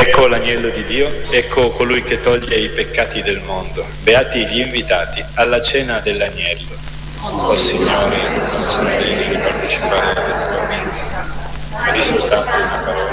Ecco l'agnello di Dio, ecco colui che toglie i peccati del mondo. Beati gli invitati alla cena dell'agnello. O Signore, non sono degno di partecipare alla tua mensa, ma di soltanto una parola